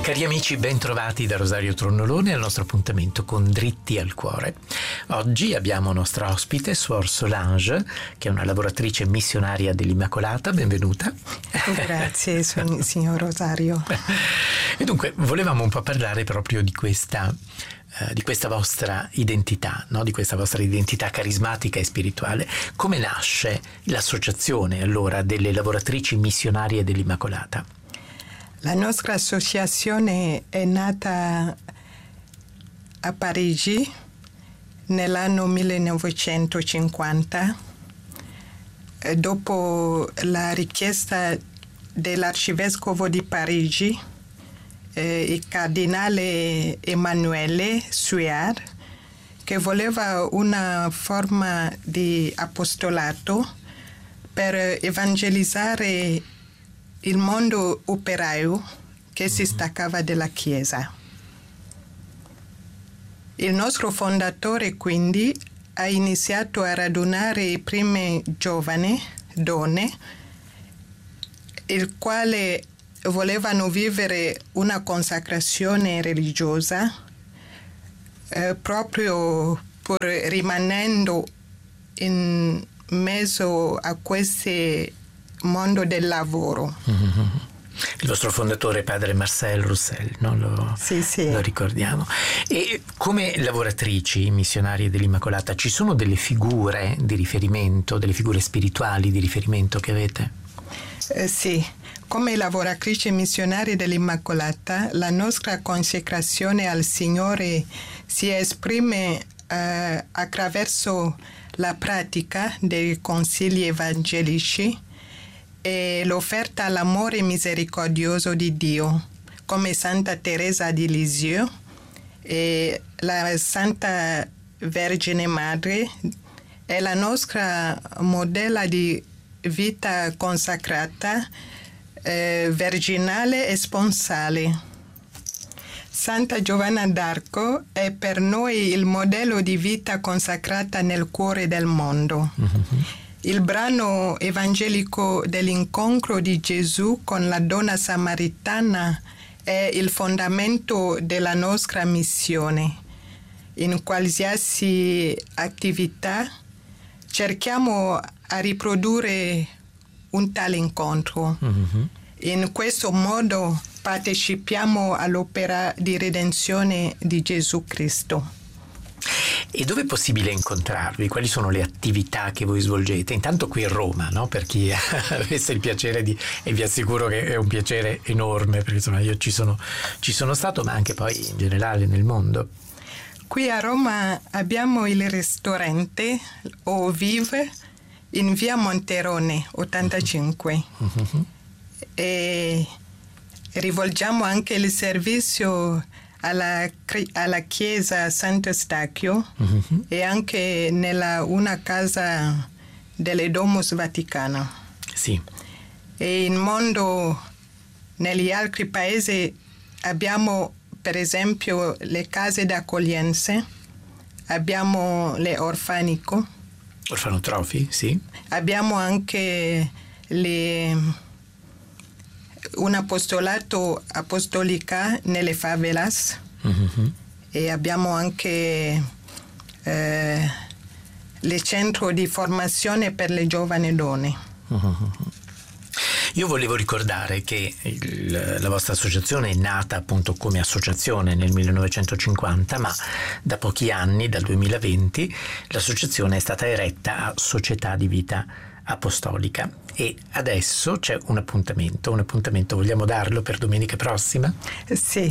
Cari amici, ben trovati da Rosario Tronnolone al nostro appuntamento con Dritti al Cuore. Oggi abbiamo nostra ospite Suor Solange, che è una lavoratrice missionaria dell'Immacolata. Benvenuta. Grazie, signor Rosario. E dunque, volevamo un po' parlare proprio di questa vostra identità, no? Di questa vostra identità carismatica e spirituale. Come nasce l'associazione allora delle lavoratrici missionarie dell'Immacolata? La nostra associazione è nata a Parigi nell'anno 1950, dopo la richiesta dell'arcivescovo di Parigi, il cardinale Emanuele Suard, che voleva una forma di apostolato per evangelizzare il mondo operaio che si staccava dalla Chiesa. Il nostro fondatore quindi ha iniziato a radunare i primi giovani, donne, il quale volevano vivere una consacrazione religiosa proprio pur rimanendo in mezzo a questo mondo del lavoro. Mm-hmm. Il vostro fondatore, padre Marcel Roussel, no? Lo ricordiamo. E come lavoratrici missionarie dell'Immacolata ci sono delle figure di riferimento, delle figure spirituali di riferimento che avete? Sì, come lavoratrici missionarie dell'Immacolata la nostra consacrazione al Signore si esprime attraverso la pratica dei consigli evangelici e l'offerta all'amore misericordioso di Dio, come Santa Teresa di Lisieux e la Santa Vergine Madre è la nostra modella di vita consacrata, virginale e sponsale. Santa Giovanna d'Arco è per noi il modello di vita consacrata nel cuore del mondo. Mm-hmm. Il brano evangelico dell'incontro di Gesù con la donna samaritana è il fondamento della nostra missione. In qualsiasi attività cerchiamo a riprodurre un tale incontro. Mm-hmm. In questo modo partecipiamo all'opera di redenzione di Gesù Cristo. E dove è possibile incontrarvi? Quali sono le attività che voi svolgete? Intanto qui a Roma, no? Per chi avesse il piacere e vi assicuro che è un piacere enorme, perché insomma io ci sono stato, ma anche poi in generale nel mondo. Qui a Roma abbiamo il ristorante Au Vive in via Monterone 85 uh-huh. E rivolgiamo anche il servizio alla chiesa Sant'Eustachio uh-huh. E anche nella una casa delle Domus Vaticano. Sì. E in mondo, negli altri paesi abbiamo per esempio le case d'accoglienza, abbiamo le orfanotrofi, sì. Abbiamo anche un apostolica nelle favelas uh-huh. E abbiamo anche il centro di formazione per le giovani donne. Uh-huh. Io volevo ricordare che la vostra associazione è nata appunto come associazione nel 1950, ma da pochi anni, dal 2020, l'associazione è stata eretta a Società di Vita Apostolica e adesso c'è un appuntamento, vogliamo darlo per domenica prossima? Sì,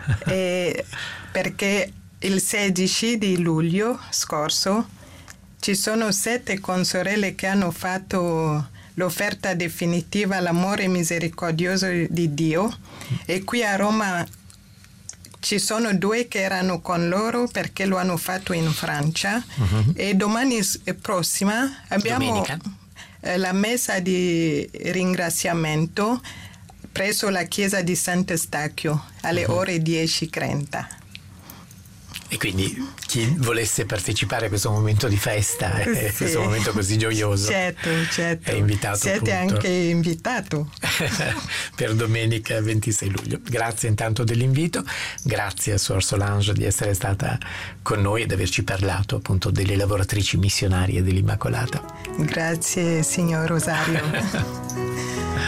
perché il 16 di luglio scorso ci sono 7 consorelle che hanno fatto l'offerta definitiva all'amore misericordioso di Dio e qui a Roma ci sono 2 che erano con loro perché lo hanno fatto in Francia uh-huh. E domani prossima abbiamo la messa di ringraziamento presso la chiesa di Sant'Eustachio alle uh-huh. ore 10:30. E quindi chi volesse partecipare a questo momento di festa, questo momento così gioioso, certo, è invitato. Siete appunto anche invitato per domenica 26 luglio. Grazie intanto dell'invito, grazie a Suor Solange di essere stata con noi e di averci parlato appunto delle lavoratrici missionarie dell'Immacolata. Grazie signor Rosario.